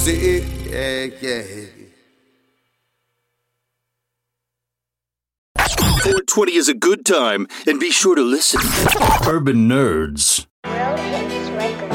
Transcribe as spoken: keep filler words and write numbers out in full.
music. Yeah, yeah. four twenty is a good time, and be sure to listen. Urban Nerds.